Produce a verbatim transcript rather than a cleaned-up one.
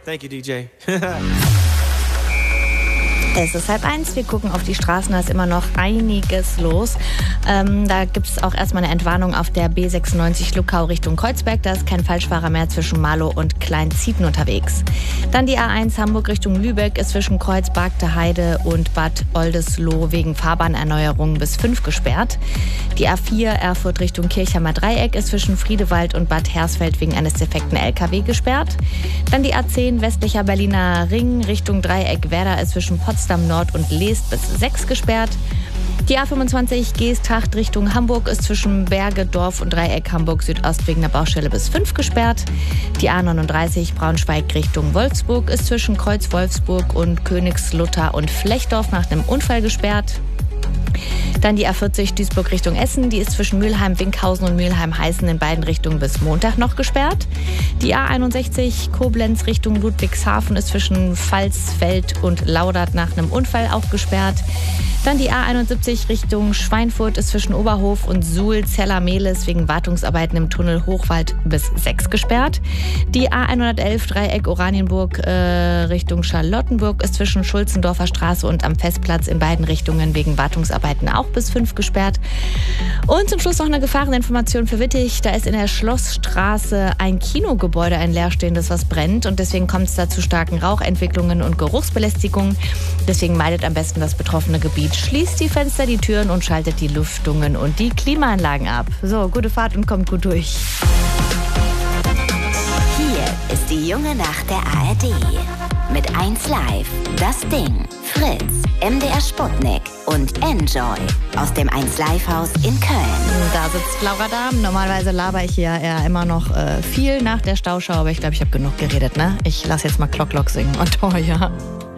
Thank you, D J. Es ist halb eins, wir gucken auf die Straßen, da ist immer noch einiges los. Ähm, da gibt es auch erstmal eine Entwarnung auf der B sechsundneunzig Luckau Richtung Kreuzberg. Da ist kein Falschfahrer mehr zwischen Marlow und Kleinzieten unterwegs. Dann die A eins Hamburg Richtung Lübeck ist zwischen Kreuz, Bargte Heide und Bad Oldesloe wegen Fahrbahnerneuerung bis fünf gesperrt. Die A vier Erfurt Richtung Kirchheimer Dreieck ist zwischen Friedewald und Bad Hersfeld wegen eines defekten L K W gesperrt. Dann die A zehn westlicher Berliner Ring Richtung Dreieck Werder ist zwischen Potsdam Nord und Leest bis sechs gesperrt. Die A fünfundzwanzig Geesthacht Richtung Hamburg ist zwischen Berge, Dorf und Dreieck Hamburg Südost wegen der Baustelle bis fünf gesperrt. Die A neununddreißig Braunschweig Richtung Wolfsburg ist zwischen Kreuz Wolfsburg und Königslutter und Flechdorf nach einem Unfall gesperrt. Dann die A vierzig Duisburg Richtung Essen, die ist zwischen Mülheim-Winkhausen und Mülheim-Heißen in beiden Richtungen bis Montag noch gesperrt. Die A einundsechzig Koblenz Richtung Ludwigshafen ist zwischen Pfalzfeld und Laudert nach einem Unfall auch gesperrt. Dann die A einundsiebzig Richtung Schweinfurt ist zwischen Oberhof und Suhl-Zeller-Mehlis wegen Wartungsarbeiten im Tunnel Hochwald bis sechs gesperrt. Die A hundertelf Dreieck Oranienburg äh, Richtung Charlottenburg ist zwischen Schulzendorfer Straße und am Festplatz in beiden Richtungen wegen Wartungsarbeiten auch bis fünf gesperrt. Und zum Schluss noch eine Gefahreninformation für Wittig. Da ist in der Schlossstraße ein Kinogebäude, ein leerstehendes, was brennt. Und deswegen kommt es da zu starken Rauchentwicklungen und Geruchsbelästigungen. Deswegen meidet am besten das betroffene Gebiet. Schließt die Fenster, die Türen und schaltet die Lüftungen und die Klimaanlagen ab. So, gute Fahrt und kommt gut durch. Hier ist die junge Nacht der A R D. Mit eins Live, Das Ding, Fritz, M D R Sputnik und Enjoy aus dem eins Live Haus in Köln. Da sitzt Laura Dahm. Normalerweise laber ich hier ja immer noch äh, viel nach der Stauschau, aber ich glaube, ich habe genug geredet, ne? Ich lasse jetzt mal Klock Klock singen. Und oh ja.